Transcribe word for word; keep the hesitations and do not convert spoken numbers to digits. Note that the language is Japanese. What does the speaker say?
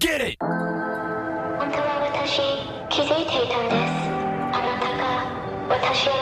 get it! 本当は私気づいていたんです。あなたが私を